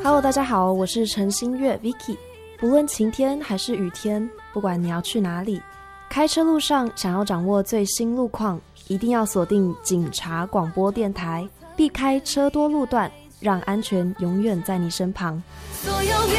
Hello， 大家好，我是陈新月 Vicky。不论晴天还是雨天，不管你要去哪里，开车路上想要掌握最新路况，一定要锁定警察广播电台，避开车多路段，让安全永远在你身旁。